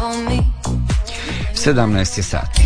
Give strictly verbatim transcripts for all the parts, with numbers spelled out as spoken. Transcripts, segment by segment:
sedamnaest je sati.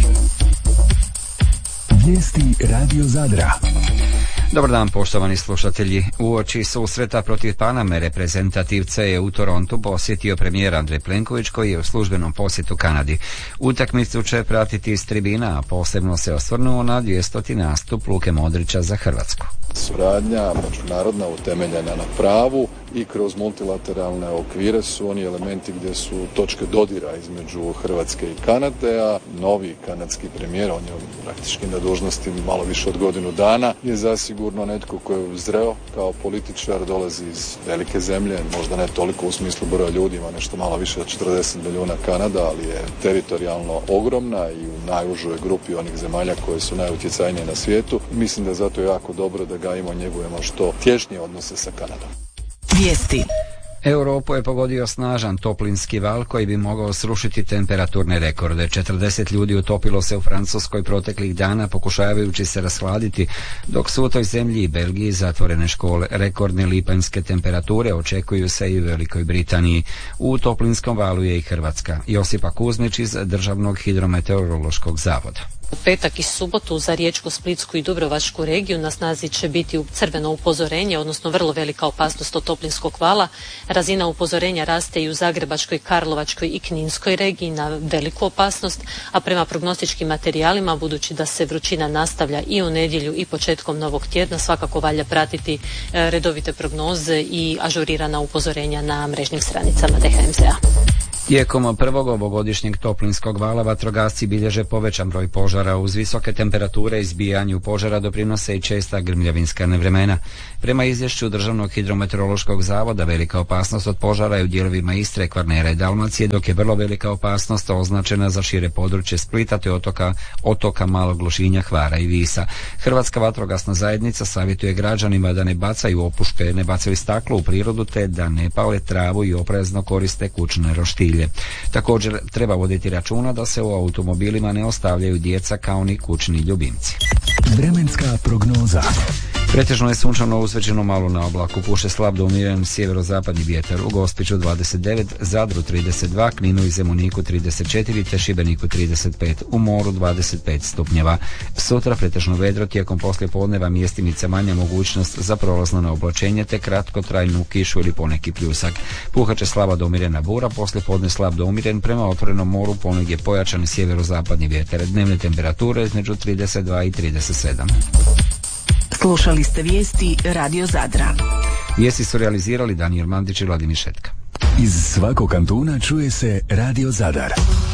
Vijesti Radio Zadra. Dobar dan, poštovani slušatelji. Uoči susreta protiv Paname reprezentativce je u Torontu posjetio premijer Andrej Plenković, koji je u službenom posjetu Kanadi. Utakmicu će pratiti iz tribina, a posebno se osvrnuo na dvijestoti nastup Luke Modrića za Hrvatsku. Suradnja međunarodna utemeljena na pravu i kroz multilateralne okvire su oni elementi gdje su točke dodira između Hrvatske i Kanade, a novi kanadski premijer, on je praktički na dužnosti malo više od godinu dana, je zasigurno netko koji je zreo kao političar, dolazi iz velike zemlje, možda ne toliko u smislu broja ljudi, ima nešto malo više od četrdeset milijuna Kanada, ali je teritorijalno ogromna i u najužoj grupi onih zemalja koje su najutjecajnije na svijetu. Mislim da je zato jako dobro da gajimo, njegujemo što tješnije odnose sa Kanadom. Vijesti. Europu je pogodio snažan toplinski val koji bi mogao srušiti temperaturne rekorde. četrdeset ljudi utopilo se u Francuskoj proteklih dana pokušavajući se rashladiti, dok su u toj zemlji i Belgiji zatvorene škole. Rekordne lipanjske temperature očekuju se i u Velikoj Britaniji. U toplinskom valu je i Hrvatska. Josipa Kuzmić iz Državnog hidrometeorološkog zavoda. U petak i subotu za Riječku, Splitsku i Dubrovačku regiju na snazi će biti crveno upozorenje, odnosno vrlo velika opasnost od toplinskog vala. Razina upozorenja raste i u Zagrebačkoj, Karlovačkoj i Kninskoj regiji na veliku opasnost, a prema prognostičkim materijalima, budući da se vrućina nastavlja i u nedjelju i početkom novog tjedna, svakako valja pratiti redovite prognoze i ažurirana upozorenja na mrežnim stranicama D H M Z A. Tijekom prvog ovogodišnjeg toplinskog vala vatrogasci bilježe povećan broj požara. Uz visoke temperature izbijanju požara doprinose i česta grmljavinska nevremena. Prema izvješću Državnog hidrometeorološkog zavoda, velika opasnost od požara je u dijelovima Istre, Kvarnera i Dalmacije, dok je vrlo velika opasnost označena za šire područje Splita te otoka, otoka Malog Lošinja, Hvara i Visa. Hrvatska vatrogasna zajednica savjetuje građanima da ne bacaju opuške, ne bacaju staklo u prirodu te da ne pale travu i oprezno koriste kućne roštilje. Također treba voditi računa da se u automobilima ne ostavljaju djeca kao ni kućni ljubimci. Vremenska prognoza. Pretežno je sunčano, uz većinu malo na oblaku, puše slab do umiren sjeverozapadni vjetar. U Gospiću dvadeset devet, Zadru trideset dva, Kninu i Zemuniku trideset četiri te Šibeniku trideset pet, u moru dvadeset pet stupnjeva. Sutra pretežno vedro, tijekom poslijepodneva mjestimica manja mogućnost za prolazno neoblačenje te kratkotrajnu kišu ili poneki pljusak. Puhat će slaba do umirena bura, poslijepodne slab do umiren, prema otvorenom moru ponegdje pojačan sjeverozapadni vjetar. Dnevne temperature između trideset dva i trideset sedam. Slušali ste vijesti Radio Zadra. Vijesti su realizirali Danijel Mandić i Vladimir Šetka. Iz svakog kantuna čuje se Radio Zadar.